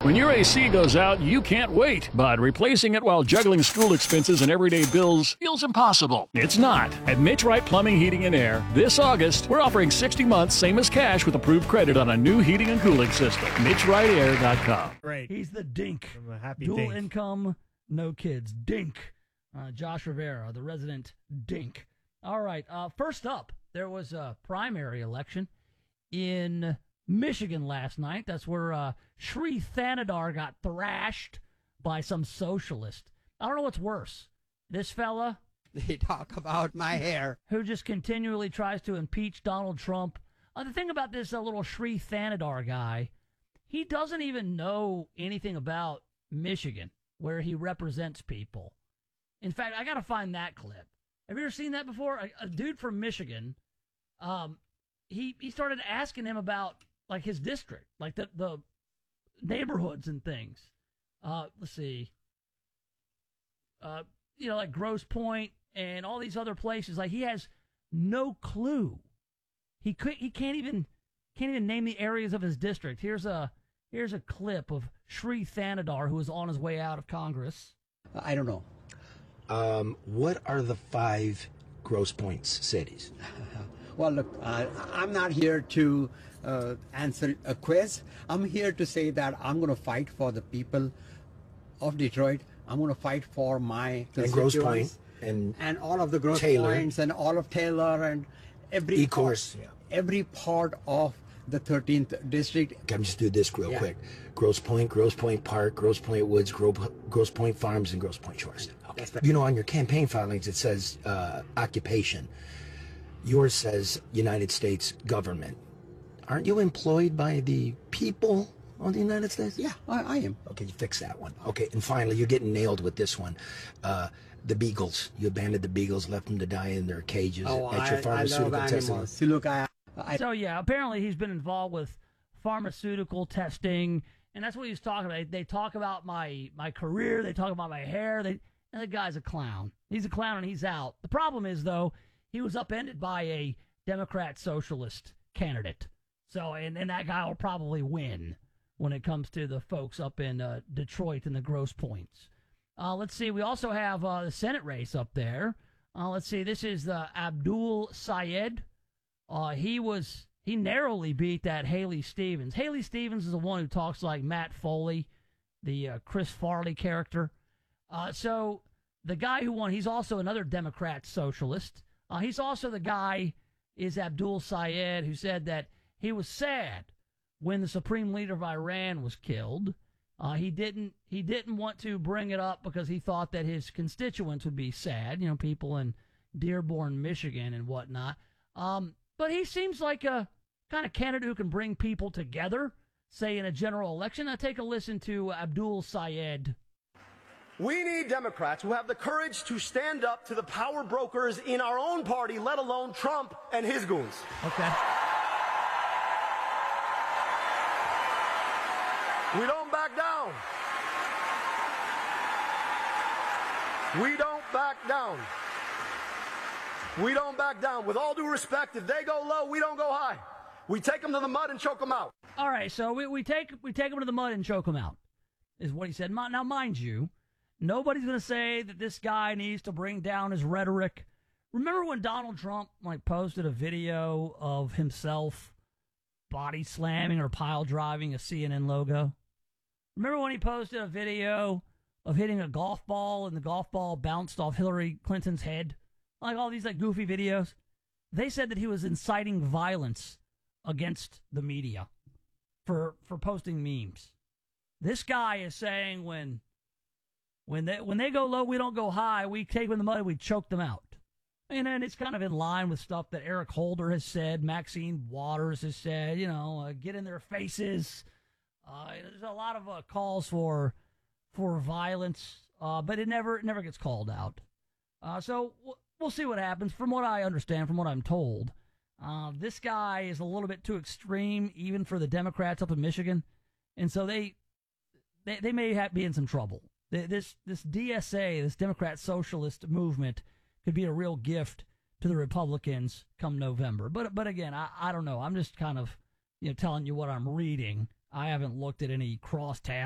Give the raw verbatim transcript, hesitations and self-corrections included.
When your A C goes out, you can't wait, but replacing it while juggling school expenses and everyday bills feels impossible. It's not. At Mitch Wright Plumbing, Heating, and Air, this August, we're offering sixty months, same as cash, with approved credit on a new heating and cooling system. Mitch Wright Air dot com. Great. He's the dink. I'm a happy Dual dink. income, no kids. Dink. Uh, Josh Rivera, the resident dink. All right. Uh, first up, there was a primary election in Michigan last night. That's where uh, Sri Thanadar got thrashed by some socialist. I don't know what's worse. This fella. They talk about my hair. Who just continually tries to impeach Donald Trump. Uh, the thing about this uh, little Sri Thanadar guy, he doesn't even know anything about Michigan, where he represents people. In fact, I got to find that clip. Have you ever seen that before? A, a dude from Michigan, um, he he started asking him about like his district, like the the neighborhoods and things. Uh, let's see. Uh, you know, like Grosse Pointe and all these other places. Like he has no clue. He could he can't even can't even name the areas of his district. Here's a here's a clip of Sri Thanadar, who was on his way out of Congress. I don't know. Um, what are the five Grosse Points cities? Well, look, uh, I'm not here to uh, answer a quiz. I'm here to say that I'm going to fight for the people of Detroit. I'm going to fight for my And Grosse Pointe constituents and and all of the Grosse Taylor. Points and all of Taylor and every E-course. part, every part of the thirteenth district. I'm just do this real Yeah. quick. Grosse Pointe, Grosse Pointe Park, Grosse Pointe Woods, Gro- Grosse Pointe Farms, and Grosse Pointe Shores. Okay. That's right. You know, on your campaign filings, it says uh, occupation. Yours says United States government. Aren't you employed by the people of the United States? Yeah, I, I am. Okay, you fix that one. Okay, and finally, you're getting nailed with this one. Uh, the beagles. You abandoned the beagles, left them to die in their cages Oh, at I, your I pharmaceutical love testing. animals. See, look, I, I So, yeah, apparently he's been involved with pharmaceutical testing, and that's what he's talking about. They, they talk about my, my career. They talk about my hair. They, and the guy's a clown. He's a clown, and he's out. The problem is, though, he was upended by a Democrat socialist candidate. So, and, and that guy will probably win when it comes to the folks up in uh, Detroit and the Grosse Points. Uh, let's see. We also have uh, the Senate race up there. Uh, let's see. This is uh, Abdul Sayed. Uh, he was he narrowly beat that Haley Stevens. Haley Stevens is the one who talks like Matt Foley, the uh, Chris Farley character. Uh, so the guy who won, he's also another Democrat socialist. Uh, he's also the guy is Abdul Sayed, who said that he was sad when the supreme leader of Iran was killed. Uh, he didn't he didn't want to bring it up because he thought that his constituents would be sad, you know, people in Dearborn, Michigan and whatnot. Um, but he seems like a kind of candidate who can bring people together, say in a general election. Now take a listen to Abdul Sayed. We need Democrats who have the courage to stand up to the power brokers in our own party, let alone Trump and his goons. Okay. We don't back down. We don't back down. We don't back down. With all due respect, if they go low, we don't go high. We take them to the mud and choke them out. All right, so we, we take we take them to the mud and choke them out, is what he said. Now, mind you, nobody's going to say that this guy needs to bring down his rhetoric. Remember when Donald Trump like posted a video of himself body slamming or pile driving a C N N logo? Remember when he posted a video of hitting a golf ball and the golf ball bounced off Hillary Clinton's head? Like all these like goofy videos. They said that he was inciting violence against the media for for posting memes. This guy is saying when when they when they go low, we don't go high. We take them in the mud, we choke them out. And then it's kind of in line with stuff that Eric Holder has said, Maxine Waters has said, you know, uh, get in their faces. Uh, there's a lot of uh, calls for for violence, uh, but it never it never gets called out. Uh, so w- we'll see what happens. From what I understand, from what I'm told, uh, this guy is a little bit too extreme, even for the Democrats up in Michigan, and so they they, they may have, be in some trouble. This this D S A, this Democrat Socialist movement, could be a real gift to the Republicans come November. But but again, I, I don't know. I'm just kind of you know telling you what I'm reading. I haven't looked at any crosstabs